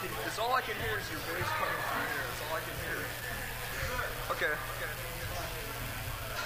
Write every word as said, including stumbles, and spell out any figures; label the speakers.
Speaker 1: It's all I can hear is your voice coming through here. It's all I can hear. Okay. Okay.